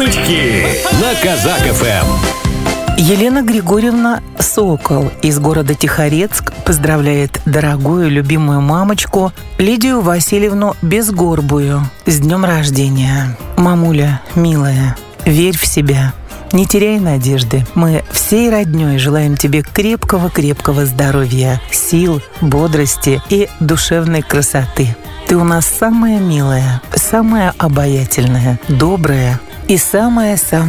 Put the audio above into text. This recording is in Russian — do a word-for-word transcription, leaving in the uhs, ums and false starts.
Шутки на Казак эф эм. Елена Григорьевна Сокол из города Тихорецк поздравляет дорогую любимую мамочку Лидию Васильевну Безгорбую с днем рождения. Мамуля, милая, верь в себя, не теряй надежды. Мы всей роднёй желаем тебе крепкого-крепкого здоровья, сил, бодрости и душевной красоты. Ты у нас самая милая, самая обаятельная, добрая и самая-самая